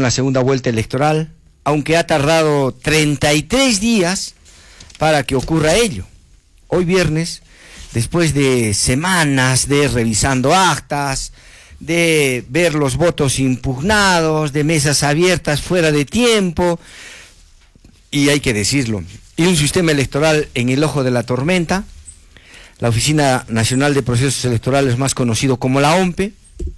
la segunda vuelta electoral, aunque ha tardado 33 días para que ocurra ello. Hoy viernes, después de semanas de revisando actas, de ver los votos impugnados, de mesas abiertas fuera de tiempo, y hay que decirlo, y un sistema electoral en el ojo de la tormenta, la Oficina Nacional de Procesos Electorales, más conocido como la OMPE,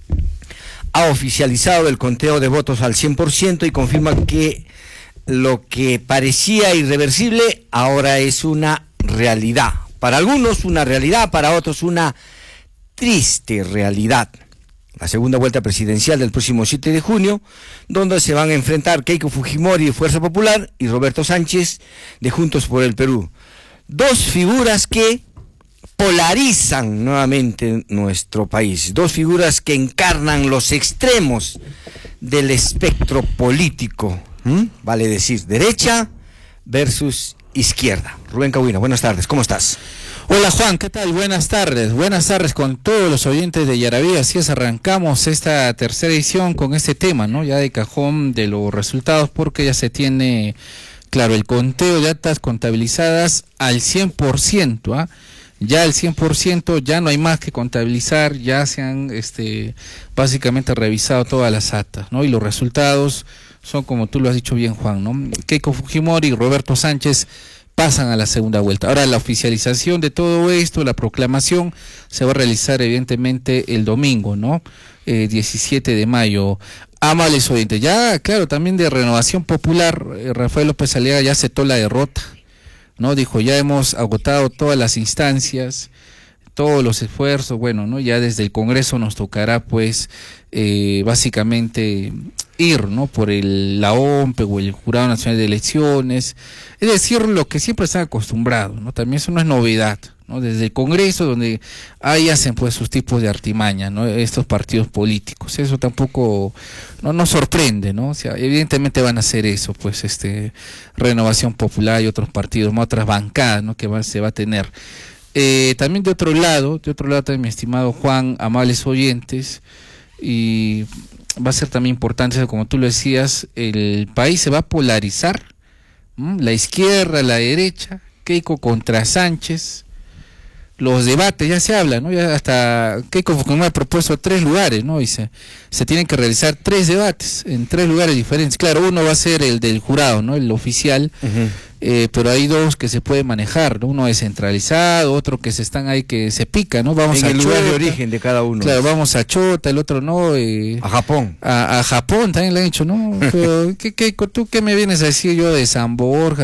ha oficializado el conteo de votos al 100% y confirma que lo que parecía irreversible ahora es una realidad. Para algunos una realidad, para otros una triste realidad. La segunda vuelta presidencial del próximo 7 de junio, donde se van a enfrentar Keiko Fujimori de Fuerza Popular y Roberto Sánchez de Juntos por el Perú. Dos figuras que polarizan nuevamente nuestro país, dos figuras que encarnan los extremos del espectro político, vale decir, derecha versus izquierda. Rubén Cahuina, buenas tardes, ¿cómo estás? Hola Juan, ¿qué tal? Buenas tardes con todos los oyentes de Yaraví. Así es, arrancamos esta tercera edición con este tema, ¿no? Ya de cajón de los resultados, porque ya se tiene, claro, el conteo de actas contabilizadas al 100%, ¿ah? Ya al 100%, ya no hay más que contabilizar, ya se han básicamente revisado todas las actas, ¿no? Y los resultados son como tú lo has dicho bien, Juan, ¿no? Keiko Fujimori y Roberto Sánchez pasan a la segunda vuelta. Ahora la oficialización de todo esto, la proclamación, se va a realizar evidentemente el domingo, ¿no? 17 de mayo. Amables oyentes, ya claro, también de Renovación Popular, Rafael López Aliaga ya aceptó la derrota, ¿no? Dijo, ya hemos agotado todas las instancias, todos los esfuerzos, bueno, ¿no? Ya desde el Congreso nos tocará, pues, básicamente ir, ¿no? Por la OMPE o el Jurado Nacional de Elecciones, es decir, lo que siempre están acostumbrados, ¿no? También eso no es novedad, ¿no? Desde el Congreso, donde ahí hacen, pues, sus tipos de artimaña, ¿no? Estos partidos políticos, eso tampoco no sorprende, ¿no? O sea, evidentemente van a hacer eso, pues, Renovación Popular y otros partidos, más otras bancadas, ¿no? Que se va a tener. También de otro lado también, mi estimado Juan, amables oyentes, y va a ser también importante, como tú lo decías, el país se va a polarizar, la izquierda, la derecha, Keiko contra Sánchez, los debates, ya se habla, ¿no? Ya hasta Keiko Fujimori ha propuesto 3 lugares, ¿no? Y se tienen que realizar 3 debates en 3 lugares diferentes. Claro, uno va a ser el del jurado, ¿no? El oficial, pero hay 2 que se puede manejar, ¿no? Uno descentralizado, otro que están ahí que se pica, ¿no? Vamos en a el Chota, lugar de origen de cada uno. Claro, vamos a Chota, el otro no. A Japón. A Japón también le han dicho, ¿no? Pero, ¿tú qué me vienes a decir yo de San Borja,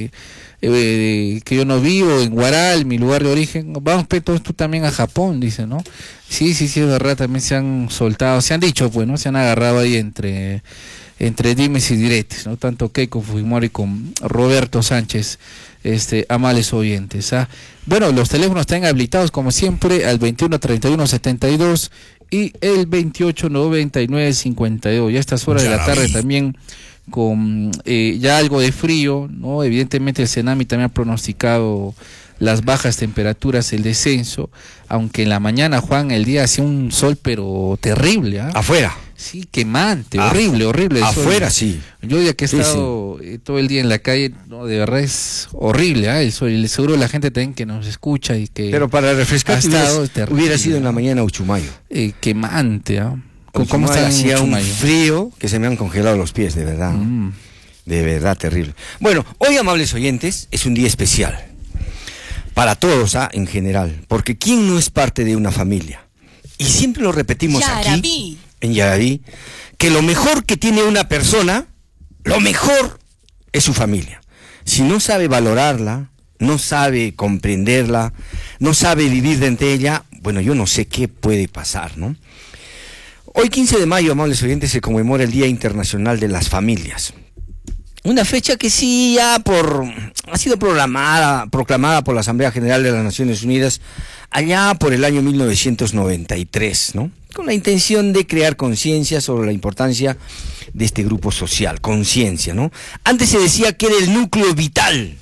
que yo no vivo en Huaral, mi lugar de origen? Vamos, pero tú también a Japón, dice, ¿no? Sí, es verdad, también se han soltado, se han dicho, pues, ¿no? Se han agarrado ahí entre dimes y diretes, ¿no? Tanto Keiko Fujimori con Roberto Sánchez, amables oyentes, ¿ah? Bueno, los teléfonos están habilitados como siempre al 21 31 72 y el 28 99 52. Ya a estas horas de la tarde también con ya algo de frío, ¿no? Evidentemente el Senami también ha pronosticado las bajas temperaturas, el descenso, aunque en la mañana, Juan, el día hacía un sol pero terrible, ¿ah? Afuera. Sí, quemante, horrible el afuera, sol. sí. Yo ya que he estado todo el día en la calle, no, de verdad es horrible, el sol, y seguro la gente también que nos escucha y que... Pero para refrescar hubiera sido en la mañana Uchumayo. Quemante, ¿ah? ¿Cómo está? Hacía un frío que se me han congelado los pies, de verdad. De verdad, terrible. Bueno, hoy, amables oyentes, es un día especial. Para todos, en general. Porque ¿quién no es parte de una familia? Y siempre lo repetimos aquí, en Yaraví, que lo mejor que tiene una persona, lo mejor es su familia. Si no sabe valorarla, no sabe comprenderla, no sabe vivir dentro de ella, bueno, yo no sé qué puede pasar, ¿no? Hoy 15 de mayo, amables oyentes, se conmemora el Día Internacional de las Familias. Una fecha que sí ya ha sido proclamada por la Asamblea General de las Naciones Unidas allá por el año 1993, ¿no? Con la intención de crear conciencia sobre la importancia de este grupo social, conciencia, ¿no? Antes se decía que era el núcleo vital,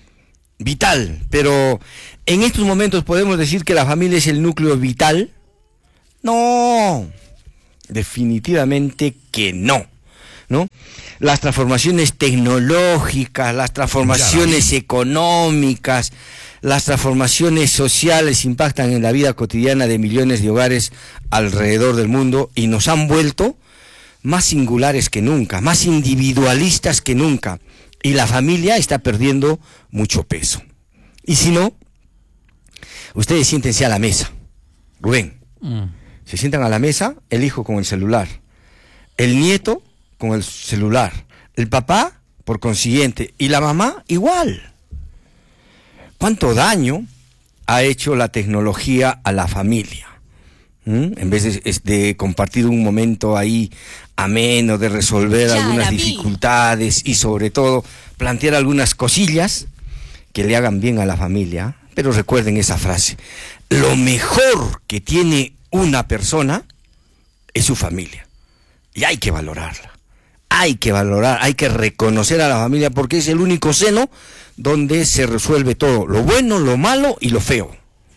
pero en estos momentos podemos decir que la familia es el núcleo vital. No, definitivamente que no. ¿no? Las transformaciones tecnológicas, las transformaciones económicas, las transformaciones sociales impactan en la vida cotidiana de millones de hogares alrededor del mundo y nos han vuelto más singulares que nunca, más individualistas que nunca, y la familia está perdiendo mucho peso. Y si no, ustedes siéntense a la mesa, Rubén, se sientan a la mesa, el hijo con el celular, el nieto con el celular, el papá por consiguiente, y la mamá igual. ¿Cuánto daño ha hecho la tecnología a la familia? En vez de compartir un momento ahí ameno, de resolver algunas dificultades y sobre todo plantear algunas cosillas que le hagan bien a la familia. Pero recuerden esa frase: lo mejor que tiene una persona es su familia, y hay que valorarla, hay que reconocer a la familia, porque es el único seno donde se resuelve todo, lo bueno, lo malo y lo feo.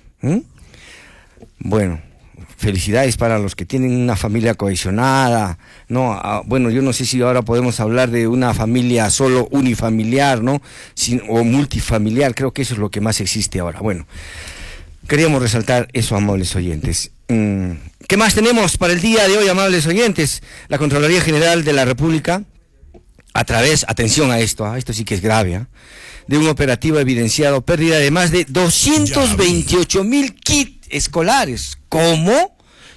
Bueno, felicidades para los que tienen una familia cohesionada, ¿no? Bueno, yo no sé si ahora podemos hablar de una familia solo unifamiliar, ¿no? O multifamiliar, creo que eso es lo que más existe ahora. Bueno, queríamos resaltar eso, amables oyentes. ¿Qué más tenemos para el día de hoy, amables oyentes? La Contraloría General de la República, a través, atención a esto sí que es grave, de un operativo evidenciado pérdida de más de 228,000 kits escolares. ¿Cómo?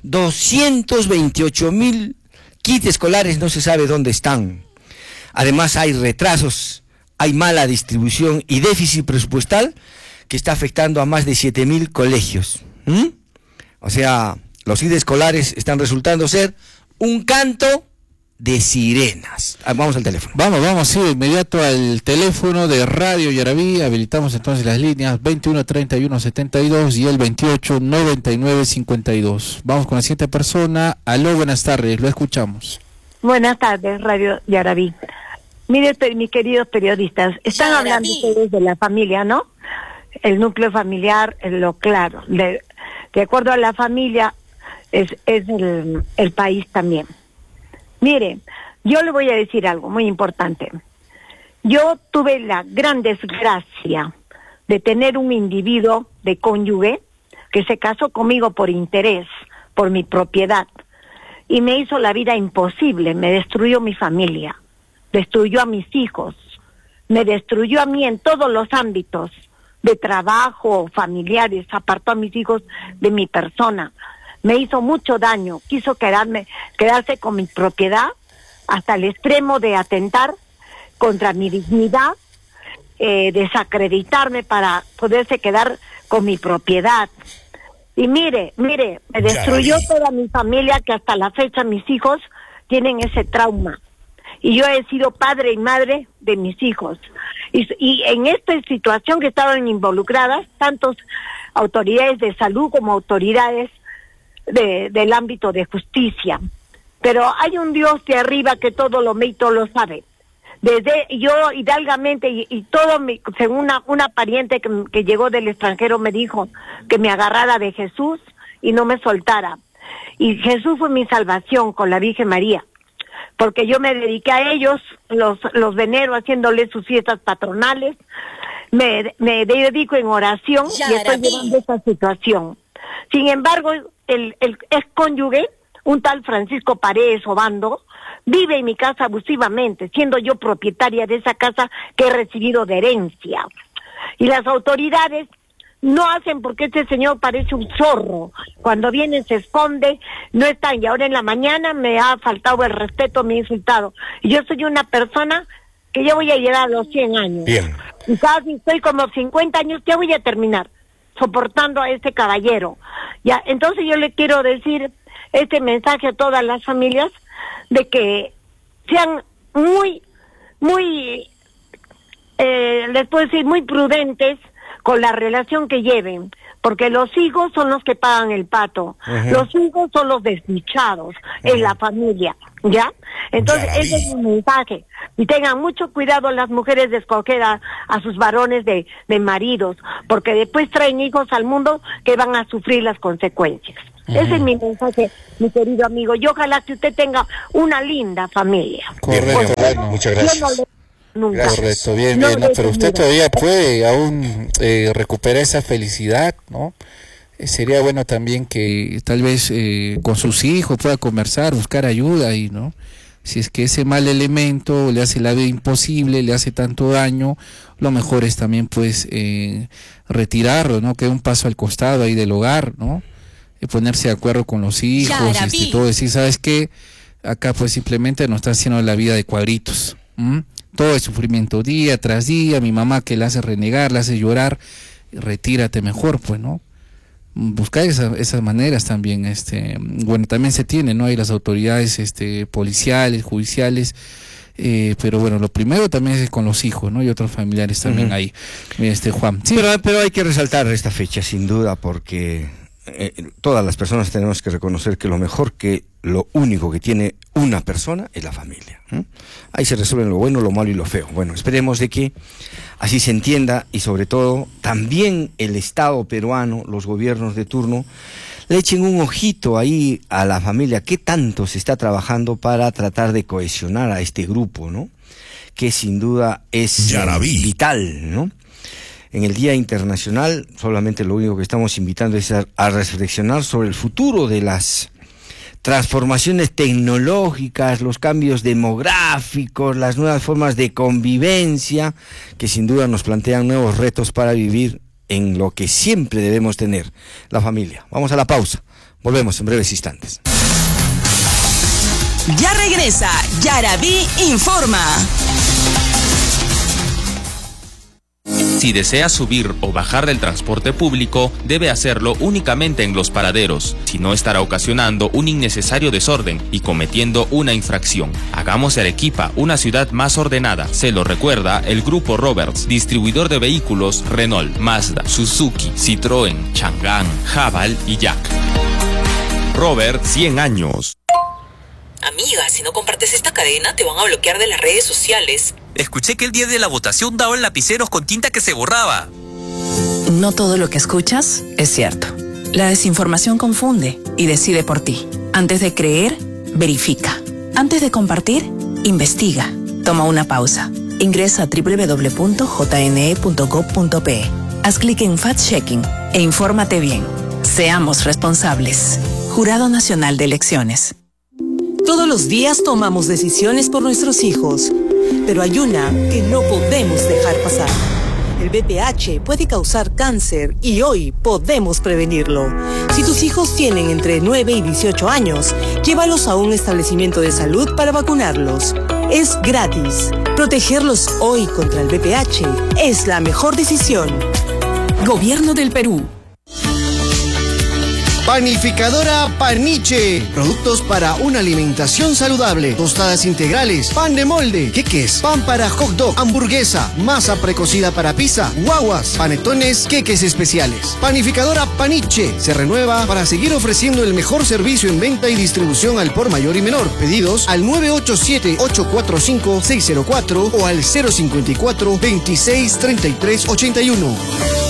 228,000 kits escolares, no se sabe dónde están. Además hay retrasos, hay mala distribución y déficit presupuestal que está afectando a más de 7,000 colegios. O sea, los kits escolares están resultando ser un canto de sirenas. Vamos al teléfono. Vamos, sí, inmediato al teléfono de Radio Yarabí. Habilitamos entonces las líneas 21 31 72 y el 28 99 52. Vamos con la siguiente persona. Aló, buenas tardes, lo escuchamos. Buenas tardes, Radio Yarabí. Mire, mis queridos periodistas, están hablando ustedes de la familia, ¿no? El núcleo familiar, lo claro. De acuerdo a la familia, es el país también. Mire, yo le voy a decir algo muy importante. Yo tuve la gran desgracia de tener un individuo de cónyuge que se casó conmigo por interés, por mi propiedad, y me hizo la vida imposible, me destruyó mi familia, destruyó a mis hijos, me destruyó a mí en todos los ámbitos, de trabajo, familiares, apartó a mis hijos de mi persona. Me hizo mucho daño, quiso quedarse con mi propiedad hasta el extremo de atentar contra mi dignidad, desacreditarme para poderse quedar con mi propiedad. Y mire, me destruyó toda mi familia, que hasta la fecha mis hijos tienen ese trauma. Y yo he sido padre y madre de mis hijos. Y en esta situación que estaban involucradas, tantos autoridades de salud como autoridades del ámbito de justicia, pero hay un Dios de arriba que todo lo ve y todo lo sabe. Desde yo hidalgamente y todo según una pariente que llegó del extranjero me dijo que me agarrara de Jesús y no me soltara, y Jesús fue mi salvación con la Virgen María, porque yo me dediqué a ellos, los venero haciéndoles sus fiestas patronales, me dedico en oración y estoy llevando esta situación. Sin embargo, el ex cónyuge, un tal Francisco Paredes Obando, vive en mi casa abusivamente, siendo yo propietaria de esa casa que he recibido de herencia. Y las autoridades no hacen, porque este señor parece un zorro. Cuando viene se esconde, no están. Y ahora en la mañana me ha faltado el respeto, me ha insultado. Y yo soy una persona que ya voy a llegar a los 100 años. Bien. Y casi estoy como 50 años, ya voy a terminar soportando a este caballero. Ya, entonces yo le quiero decir este mensaje a todas las familias de que sean muy, les puedo decir, muy prudentes con la relación que lleven, porque los hijos son los que pagan el pato, los hijos son los desdichados en la familia, ¿ya? Entonces ese es mi mensaje, y tengan mucho cuidado las mujeres de escoger a sus varones de maridos, porque después traen hijos al mundo que van a sufrir las consecuencias. Ese es mi mensaje, mi querido amigo. Y ojalá que usted tenga una linda familia. Correcto, bueno, muchas gracias. Nunca. Correcto, bien, bien, ¿no? Pero usted todavía puede aún recuperar esa felicidad, ¿no? Sería bueno también que tal vez con sus hijos pueda conversar, buscar ayuda y, ¿no? Si es que ese mal elemento le hace la vida imposible, le hace tanto daño, lo mejor es también pues retirarlo, ¿no? Que dé un paso al costado ahí del hogar, ¿no? Y ponerse de acuerdo con los hijos, todo, decir, ¿sabes qué? Acá pues simplemente nos está haciendo la vida de cuadritos, todo es sufrimiento día tras día, mi mamá que la hace renegar, la hace llorar, retírate mejor, pues, ¿no? Buscar esas maneras también, bueno, también se tiene, ¿no? Hay las autoridades policiales, judiciales, pero bueno, lo primero también es con los hijos, ¿no? Y otros familiares también ahí, Juan. Sí. Pero hay que resaltar esta fecha, sin duda, porque todas las personas tenemos que reconocer que lo único que tiene una persona es la familia. Ahí se resuelven lo bueno, lo malo y lo feo. Bueno, esperemos de que así se entienda y sobre todo también el Estado peruano, los gobiernos de turno, le echen un ojito ahí a la familia, qué tanto se está trabajando para tratar de cohesionar a este grupo, ¿no? Que sin duda es vital, ¿no? En el Día Internacional, solamente lo único que estamos invitando es a reflexionar sobre el futuro de las transformaciones tecnológicas, los cambios demográficos, las nuevas formas de convivencia, que sin duda nos plantean nuevos retos para vivir en lo que siempre debemos tener, la familia. Vamos a la pausa, volvemos en breves instantes. Ya regresa Yarabí Informa. Si desea subir o bajar del transporte público, debe hacerlo únicamente en los paraderos, si no estará ocasionando un innecesario desorden y cometiendo una infracción. Hagamos de Arequipa una ciudad más ordenada. Se lo recuerda el Grupo Roberts, distribuidor de vehículos Renault, Mazda, Suzuki, Citroën, Chang'an, Haval y Jack. Robert, 100 años. Amiga, si no compartes esta cadena, te van a bloquear de las redes sociales. Escuché que el día de la votación daban lapiceros con tinta que se borraba. No todo lo que escuchas es cierto. La desinformación confunde y decide por ti. Antes de creer, verifica. Antes de compartir, investiga. Toma una pausa. Ingresa a www.jne.gov.pe. Haz clic en Fact-Checking e infórmate bien. Seamos responsables. Jurado Nacional de Elecciones. Todos los días tomamos decisiones por nuestros hijos, pero hay una que no podemos dejar pasar. El VPH puede causar cáncer y hoy podemos prevenirlo. Si tus hijos tienen entre 9 y 18 años, llévalos a un establecimiento de salud para vacunarlos. Es gratis. Protegerlos hoy contra el VPH es la mejor decisión. Gobierno del Perú. Panificadora Paniche. Productos para una alimentación saludable. Tostadas integrales, pan de molde, queques, pan para hot dog, hamburguesa, masa precocida para pizza, guaguas, panetones, queques especiales. Panificadora Paniche se renueva para seguir ofreciendo el mejor servicio en venta y distribución al por mayor y menor. Pedidos al 987-845-604 o al 054-263381.